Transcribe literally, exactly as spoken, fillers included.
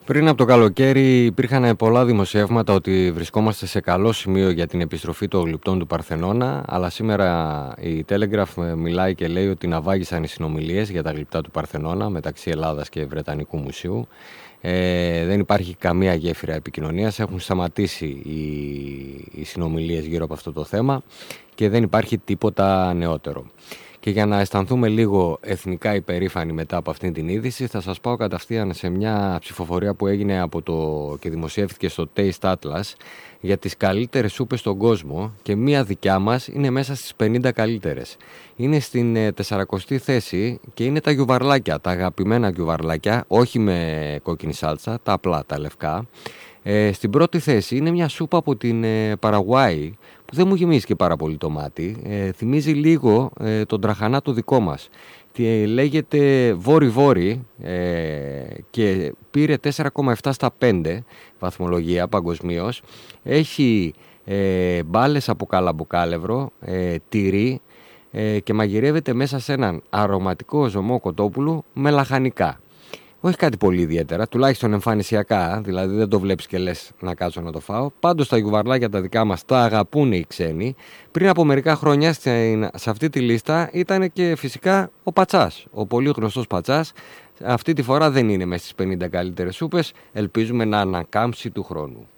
Πριν από το καλοκαίρι υπήρχαν πολλά δημοσιεύματα ότι βρισκόμαστε σε καλό σημείο για την επιστροφή των γλυπτών του Παρθενώνα, αλλά σήμερα η Telegraph μιλάει και λέει ότι ναυάγησαν οι συνομιλίες για τα γλυπτά του Παρθενώνα μεταξύ Ελλάδας και Βρετανικού Μουσείου. Ε, δεν υπάρχει καμία γέφυρα επικοινωνίας, έχουν σταματήσει οι, οι συνομιλίες γύρω από αυτό το θέμα και δεν υπάρχει τίποτα νεότερο. Και για να αισθανθούμε λίγο εθνικά υπερήφανοι μετά από αυτήν την είδηση, θα σας πάω κατευθείαν σε μια ψηφοφορία που έγινε από το και δημοσιεύτηκε στο Taste Atlas για τις καλύτερες σούπες στον κόσμο, και μία δικιά μας είναι μέσα στις πενήντα καλύτερες. Είναι στην τεσσαρακοστή θέση και είναι τα γιουβαρλάκια, τα αγαπημένα γιουβαρλάκια, όχι με κόκκινη σάλτσα, τα απλά, τα λευκά. Ε, στην πρώτη θέση είναι μια σούπα από την ε, Παραγουάη, που δεν μου γεμίζει και πάρα πολύ το μάτι. Ε, θυμίζει λίγο ε, τον τραχανά το δικό μας. Τι, λέγεται Βόρι-Βόρι ε, και πήρε τέσσερα κόμμα επτά στα πέντε βαθμολογία παγκοσμίως. Έχει ε, μπάλες από καλαμποκάλευρο, ε, τυρί ε, και μαγειρεύεται μέσα σε έναν αρωματικό ζωμό κοτόπουλου με λαχανικά. Όχι κάτι πολύ ιδιαίτερα, τουλάχιστον εμφανισιακά, δηλαδή δεν το βλέπεις και λες να κάτσω να το φάω. Πάντως τα γιουβαρλάκια τα δικά μας τα αγαπούν οι ξένοι. Πριν από μερικά χρόνια σε αυτή τη λίστα ήταν και φυσικά ο πατσάς, ο πολύ γνωστός πατσάς. Αυτή τη φορά δεν είναι μέσα στις πενήντα καλύτερες σούπες, ελπίζουμε να ανακάμψει του χρόνου.